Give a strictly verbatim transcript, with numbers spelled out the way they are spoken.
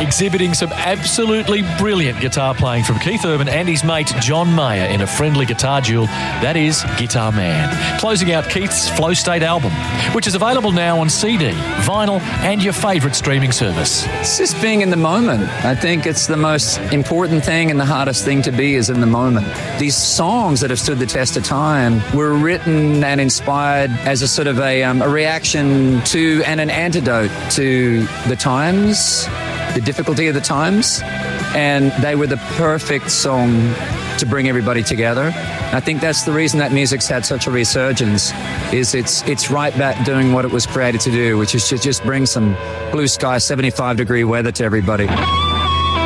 exhibiting some absolutely brilliant guitar playing from Keith Urban and his mate John Mayer in a friendly guitar duel. That is Guitar Man. Closing out Keith's Flow State album, which is available now on C D, vinyl, and your favourite streaming service. It's just being in the moment. I think it's the most important thing and the hardest thing to be is in the moment. These songs that have stood the test of time were written and inspired as a sort of a, um, a reaction to and an antidote to the times, the difficulty of the times, and they were the perfect song to bring everybody together. I think that's the reason that music's had such a resurgence, is it's it's right back doing what it was created to do, which is to just bring some blue sky, seventy-five degree weather to everybody.